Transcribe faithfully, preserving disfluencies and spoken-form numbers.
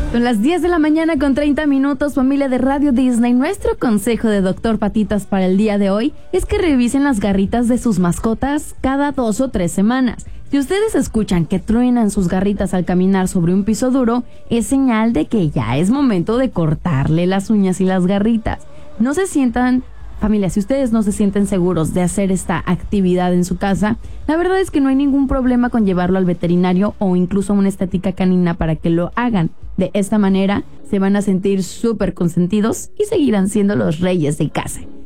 Son las diez de la mañana con treinta minutos, familia de Radio Disney. Nuestro consejo de Doctor Patitas para el día de hoy es que revisen las garritas de sus mascotas cada dos o tres semanas. Si ustedes escuchan que truenan sus garritas al caminar sobre un piso duro, es señal de que ya es momento de cortarle las uñas y las garritas. No se sientan... Familia, si ustedes no se sienten seguros de hacer esta actividad en su casa, la verdad es que no hay ningún problema con llevarlo al veterinario o incluso a una estética canina para que lo hagan. De esta manera se van a sentir súper consentidos y seguirán siendo los reyes de casa.